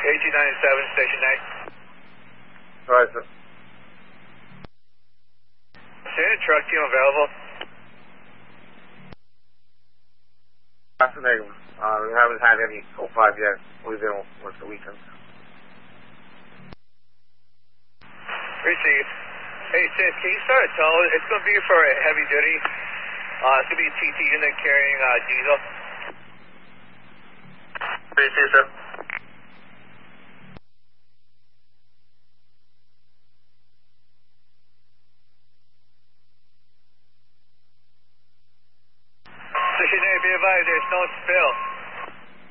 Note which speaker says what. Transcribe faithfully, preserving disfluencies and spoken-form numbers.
Speaker 1: A G ninety-seven, station eight.
Speaker 2: Right, sir.
Speaker 1: Send truck team available.
Speaker 2: That's the negative. Uh, we haven't had any oh five yet. We've been with the weekend.
Speaker 1: Receive. Hey, Sid, can you start a tow? It's going to be for a heavy duty. Uh, it's going to be a T T unit carrying uh, diesel.
Speaker 2: Receive, sir.
Speaker 1: Station eight, be advised, there's no spill.